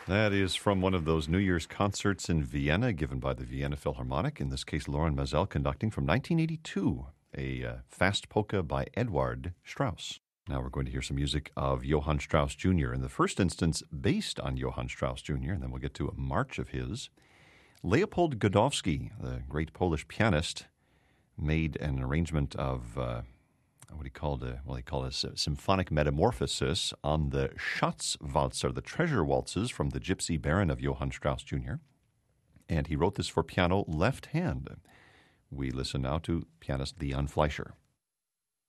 That is from one of those New Year's concerts in Vienna given by the Vienna Philharmonic, in this case Loren Mazel conducting from 1982, a fast polka by Eduard Strauss. Now we're going to hear some music of Johann Strauss Jr., in the first instance based on Johann Strauss Jr., and then we'll get to a march of his. Leopold Godowsky, the great Polish pianist, made an arrangement of he called a symphonic metamorphosis on the Schatzwalzer, the treasure waltzes from the Gypsy Baron of Johann Strauss Jr., and he wrote this for piano left hand. We listen now to pianist Leon Fleischer.